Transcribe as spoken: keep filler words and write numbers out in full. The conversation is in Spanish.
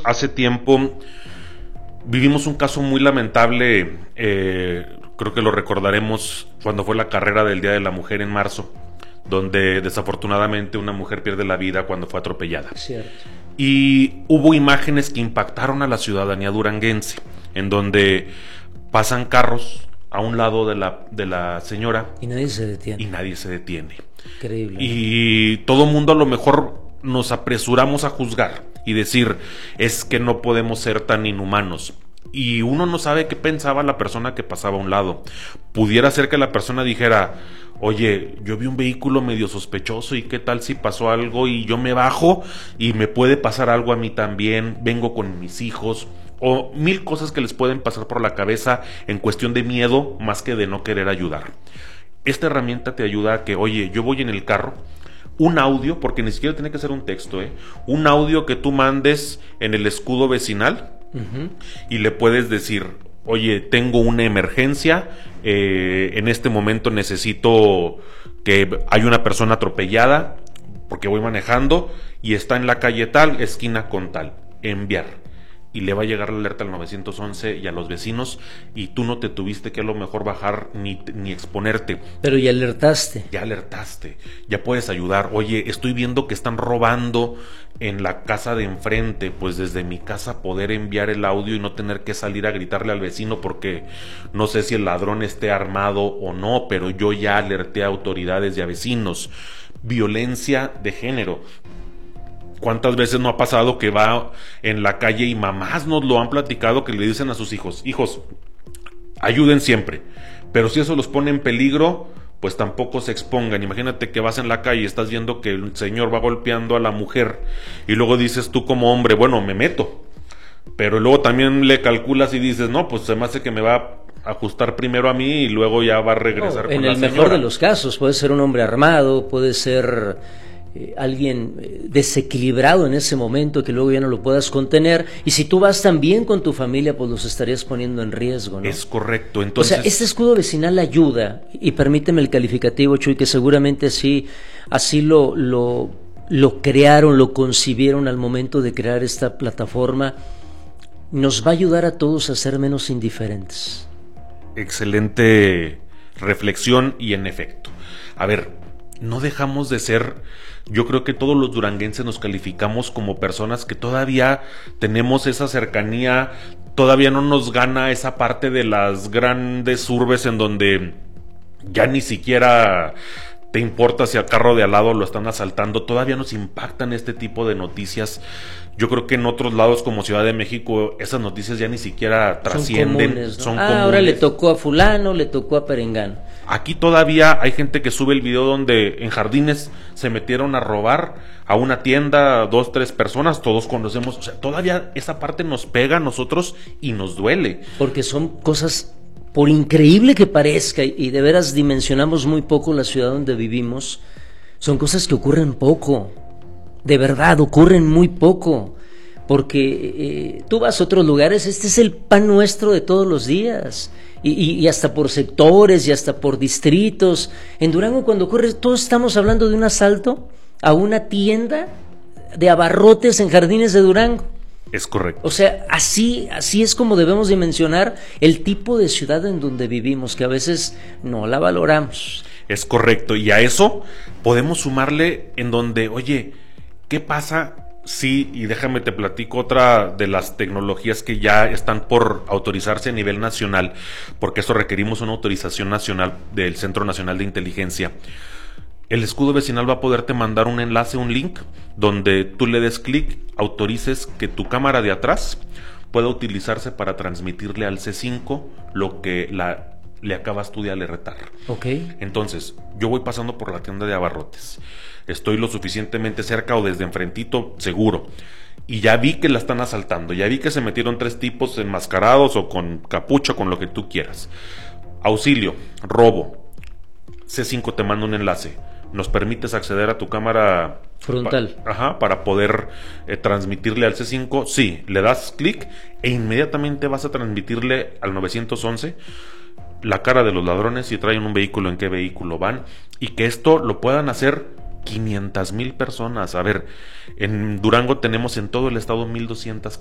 hace tiempo vivimos un caso muy lamentable, eh, creo que lo recordaremos cuando fue la carrera del Día de la Mujer en marzo, donde desafortunadamente una mujer pierde la vida cuando fue atropellada. Cierto. Y hubo imágenes que impactaron a la ciudadanía duranguense, en donde pasan carros a un lado de la, de la señora y nadie se detiene. Y nadie se detiene. Increíble. Y todo mundo a lo mejor nos apresuramos a juzgar y decir, es que no podemos ser tan inhumanos. Y uno no sabe qué pensaba la persona que pasaba a un lado. Pudiera ser que la persona dijera, oye, yo vi un vehículo medio sospechoso y qué tal si pasó algo y yo me bajo y me puede pasar algo a mí también, vengo con mis hijos, o mil cosas que les pueden pasar por la cabeza en cuestión de miedo más que de no querer ayudar. Esta herramienta te ayuda a que, oye, yo voy en el carro, un audio, porque ni siquiera tiene que ser un texto, ¿eh? Un audio que tú mandes en el escudo vecinal. Uh-huh. Y le puedes decir, oye, tengo una emergencia, eh, en este momento necesito que hay una persona atropellada porque voy manejando y está en la calle tal, esquina con tal, enviar. Y le va a llegar la alerta al nueve once y a los vecinos, y tú no te tuviste que a lo mejor bajar ni, ni exponerte. Pero ya alertaste. Ya alertaste, ya puedes ayudar. Oye, estoy viendo que están robando en la casa de enfrente, pues desde mi casa poder enviar el audio y no tener que salir a gritarle al vecino porque no sé si el ladrón esté armado o no, pero yo ya alerté a autoridades y a vecinos. Violencia de género. ¿Cuántas veces no ha pasado que va en la calle y mamás nos lo han platicado, que le dicen a sus hijos, hijos, ayuden siempre, pero si eso los pone en peligro, pues tampoco se expongan? Imagínate que vas en la calle y estás viendo que el señor va golpeando a la mujer y luego dices tú como hombre, bueno, me meto, pero luego también le calculas y dices, no, pues se me hace que me va a ajustar primero a mí y luego ya va a regresar no, con la señora. En el mejor de los casos, puede ser un hombre armado, puede ser eh, alguien eh, desequilibrado en ese momento que luego ya no lo puedas contener, y si tú vas también con tu familia, pues los estarías poniendo en riesgo, ¿no? Es correcto. Entonces, o sea, este escudo vecinal ayuda, y permíteme el calificativo, Chuy, que seguramente así, así lo, lo, lo crearon, lo concibieron al momento de crear esta plataforma, nos va a ayudar a todos a ser menos indiferentes. Excelente reflexión, y en efecto, a ver, no dejamos de ser, yo creo que todos los duranguenses nos calificamos como personas que todavía tenemos esa cercanía, todavía no nos gana esa parte de las grandes urbes en donde ya ni siquiera te importa si al carro de al lado lo están asaltando. Todavía nos impactan este tipo de noticias. Yo creo que en otros lados como Ciudad de México esas noticias ya ni siquiera trascienden. Son comunes, ¿no? Son ah, comunes. Ahora le tocó a fulano, le tocó a perengano. Aquí todavía hay gente que sube el video donde en Jardines se metieron a robar a una tienda, dos, tres personas, todos conocemos. O sea, todavía esa parte nos pega a nosotros y nos duele. Porque son cosas, por increíble que parezca, y de veras dimensionamos muy poco la ciudad donde vivimos, son cosas que ocurren poco. De verdad, ocurren muy poco. Porque eh, tú vas a otros lugares, este es el pan nuestro de todos los días. Y, y, y hasta por sectores y hasta por distritos. En Durango, cuando ocurre, todos estamos hablando de un asalto a una tienda de abarrotes en Jardines de Durango. Es correcto. O sea, así, así es como debemos dimensionar el tipo de ciudad en donde vivimos, que a veces no la valoramos. Es correcto, y a eso podemos sumarle en donde, oye, ¿qué pasa? Sí, y déjame te platico otra de las tecnologías que ya están por autorizarse a nivel nacional, porque eso requerimos una autorización nacional del Centro Nacional de Inteligencia. El escudo vecinal va a poderte mandar un enlace, un link, donde tú le des clic, autorices que tu cámara de atrás pueda utilizarse para transmitirle al C cinco lo que la, le acabas tú de alertar. Ok. Entonces, yo voy pasando por la tienda de abarrotes. Estoy lo suficientemente cerca o desde enfrentito, seguro, y ya vi que la están asaltando, ya vi que se metieron tres tipos enmascarados o con capucha, con lo que tú quieras. Auxilio, robo. C cinco te manda un enlace. ¿Nos permites acceder a tu cámara frontal? Pa- ajá, para poder eh, transmitirle al C cinco. Sí, le das clic e inmediatamente vas a transmitirle al nueve once la cara de los ladrones, si traen un vehículo, en qué vehículo van, y que esto lo puedan hacer quinientas mil personas. A ver, en Durango tenemos en todo el estado mil doscientas